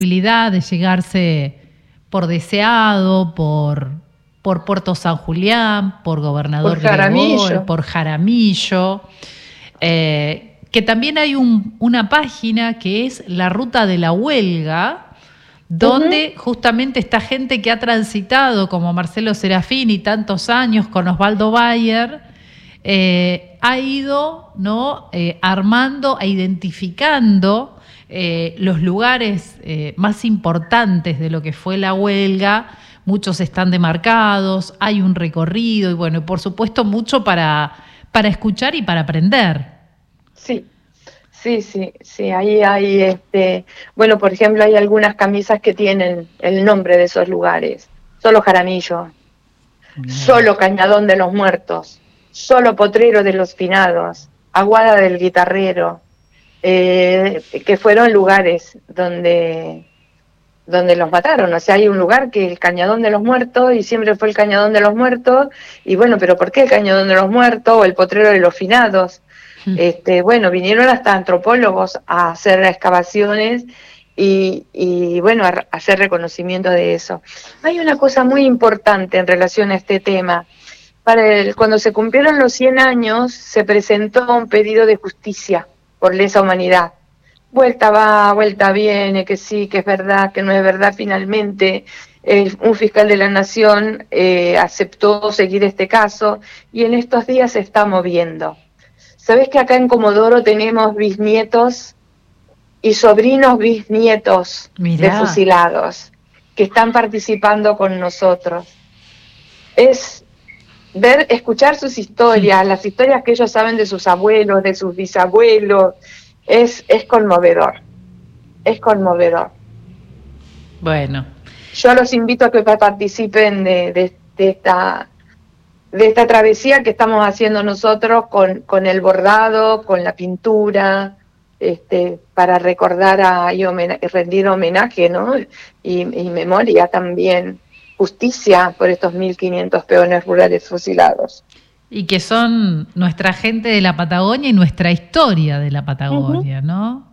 posibilidad de llegarse por Deseado, por Puerto San Julián, por Gobernador Gregor, por Jaramillo, que también hay una página que es la Ruta de la Huelga, donde justamente esta gente que ha transitado, como Marcelo Serafín y tantos años con Osvaldo Bayer, ha ido, ¿no?, armando e identificando los lugares más importantes de lo que fue la huelga. Muchos están demarcados, hay un recorrido y bueno, por supuesto mucho para escuchar y para aprender. Sí. Ahí hay, bueno, por ejemplo, hay algunas camisas que tienen el nombre de esos lugares. Solo Jaramillo, solo Cañadón de los Muertos, solo Potrero de los Finados, Aguada del Guitarrero, que fueron lugares donde los mataron. O sea, hay un lugar que es el Cañadón de los Muertos y siempre fue el Cañadón de los Muertos, y bueno, pero ¿por qué el Cañadón de los Muertos o el Potrero de los Finados? Bueno, vinieron hasta antropólogos a hacer excavaciones y bueno, a hacer reconocimiento de eso. Hay una cosa muy importante en relación a este tema. Cuando se cumplieron los 100 años, se presentó un pedido de justicia por lesa humanidad. Vuelta va, vuelta viene, que sí, que es verdad, que no es verdad. Finalmente, un fiscal de la Nación aceptó seguir este caso y en estos días se está moviendo. ¿Sabés que acá en Comodoro tenemos bisnietos y sobrinos bisnietos de fusilados que están participando con nosotros? Es escuchar sus historias, las historias que ellos saben de sus abuelos, de sus bisabuelos, es conmovedor, es conmovedor. Bueno. Yo los invito a que participen de esta travesía que estamos haciendo nosotros con el bordado, con la pintura, para recordar y rendir homenaje, ¿no? Y memoria también, justicia por estos 1.500 peones rurales fusilados. Y que son nuestra gente de la Patagonia y nuestra historia de la Patagonia, ¿no?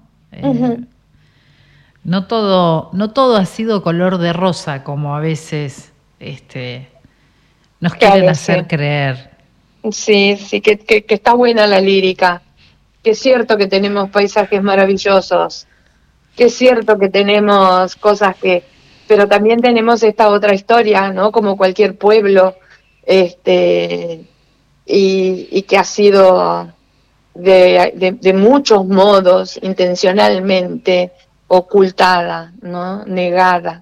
No todo ha sido color de rosa, como a veces nos quieren hacer creer. Sí, que está buena la lírica, que es cierto que tenemos paisajes maravillosos, que es cierto que tenemos cosas pero también tenemos esta otra historia, ¿no? Como cualquier pueblo, y que ha sido de muchos modos intencionalmente ocultada, ¿no? Negada.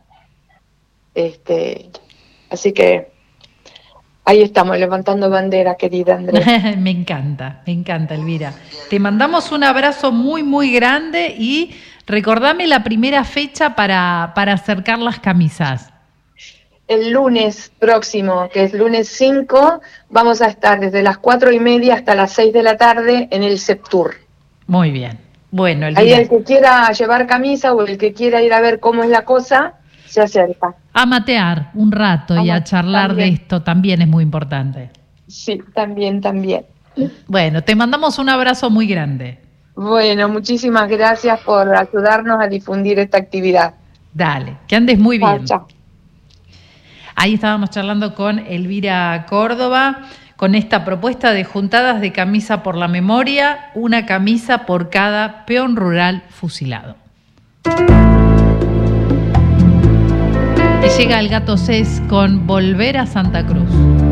Así que ahí estamos, levantando bandera, querida Andrea. Me encanta, Elvira. Te mandamos un abrazo muy, muy grande y recordame la primera fecha para acercar las camisas. El lunes próximo, que es lunes 5, vamos a estar desde las 4:30 hasta las 6 de la tarde en el Septur. Muy bien. Bueno, Elvira. Ahí el que quiera llevar camisa o el que quiera ir a ver cómo es la cosa, se acerca. A matear un rato y a charlar también de esto también es muy importante. Sí, también. Bueno, te mandamos un abrazo muy grande. Bueno, muchísimas gracias por ayudarnos a difundir esta actividad. Dale, que andes muy bien. Chao. Ahí estábamos charlando con Elvira Córdoba, con esta propuesta de juntadas de camisa por la memoria, una camisa por cada peón rural fusilado. Y llega el Gato Cés con Volver a Santa Cruz.